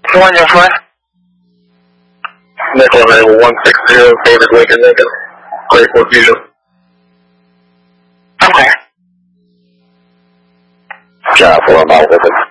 Come on, your friend. Nickel Naval 160, David Lincoln, Lincoln. Grateful Fusion. I'm clear. Job for a mile,